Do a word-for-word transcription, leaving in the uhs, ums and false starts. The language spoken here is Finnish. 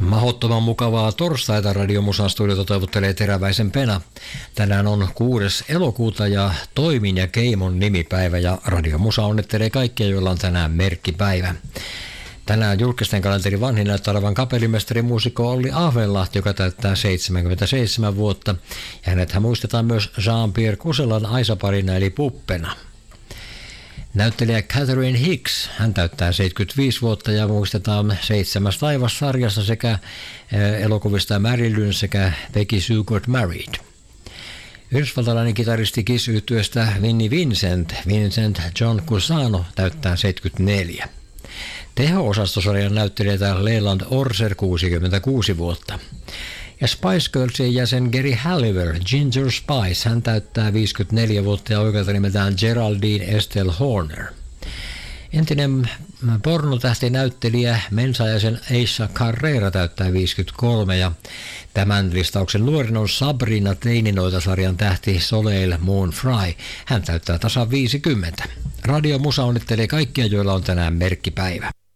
Mahdottoman mukavaa torstaita Radiomusan studiota toivottelee Teräväisen Pena. Tänään on kuudes elokuuta ja Toimin ja Keimon nimipäivä ja Radiomusa onnittelee kaikkia, joilla on tänään merkkipäivä. Tänään julkisten kalenterin vanhin näyttää olevan kapellimestari muusikko Olli Ahvenlahti, joka täyttää seitsemänkymmentäseitsemän vuotta. Ja hänethän muistetaan myös Jean-Pierre Kuselan aisaparina eli puppena. Näyttelijä Catherine Hicks, hän täyttää seitsemänkymmentäviisi vuotta ja muistetaan Seitsemäs taivas -sarjassa sekä elokuvista Marilyn sekä Peggy Sue Got Married. Yhdysvaltalainen kitaristi Kiss-yhtyeestä Vinnie Vincent, Vincent John Cusano täyttää seitsemänkymmentäneljä. Teho-osastosarjan näyttelijä Leland Orser kuusikymmentäkuusi vuotta. Ja Spice Girlsien jäsen Geri Halliver, Ginger Spice, hän täyttää viisikymmentäneljä vuotta ja oikealta nimeltään Geraldine Estelle Horner. Entinen pornotähtinäyttelijä Mensa-jäsen Aisha Carrera täyttää viisikymmentäkolme ja tämän listauksen nuorin on Sabrina Teininoita-sarjan tähti Soleil Moon Frye. Hän täyttää tasan viisikymmentä. Radio Musa onnittelee kaikkia, joilla on tänään merkkipäivä.